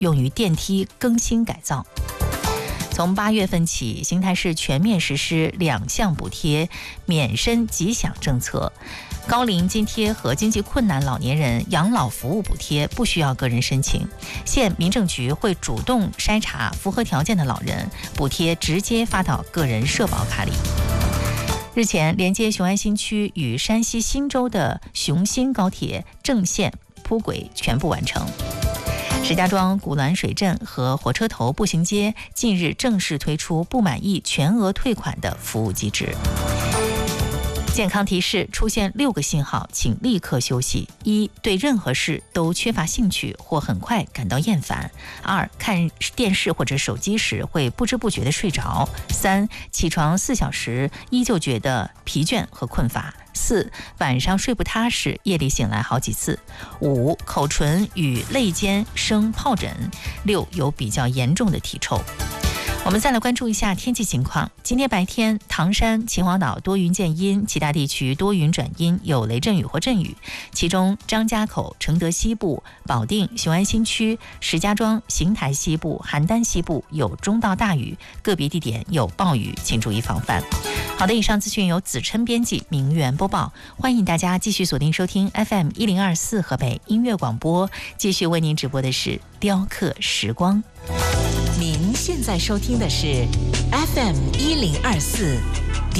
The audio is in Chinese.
用于电梯更新改造。从8月份起，邢台市全面实施2项补贴免申即享政策。高龄津贴和经济困难老年人养老服务补贴不需要个人申请，县民政局会主动筛查符合条件的老人，补贴直接发到个人社保卡里。日前，连接雄安新区与山西忻州的雄新高铁正线铺轨全部完成。石家庄古滦水镇和火车头步行街近日正式推出不满意全额退款的服务机制。健康提示：出现6个信号，请立刻休息。1. 对任何事都缺乏兴趣或很快感到厌烦。2. 看电视或者手机时会不知不觉地睡着。3. 起床4小时依旧觉得疲倦和困乏。4. 晚上睡不踏实，夜里醒来好几次。5. 口唇与肋间生疱疹。6. 有比较严重的体臭。我们再来关注一下天气情况。今天白天，唐山、秦皇岛多云见阴，其他地区多云转阴，有雷阵雨或阵雨。其中，张家口、承德西部、保定、雄安新区、石家庄、邢台西部、邯郸西部有中到大雨，个别地点有暴雨，请注意防范。好的，以上资讯由子琛编辑，明媛播报。欢迎大家继续锁定收听 FM1024 河北音乐广播，继续为您直播的是雕刻时光。 您现在收听的是 FM1024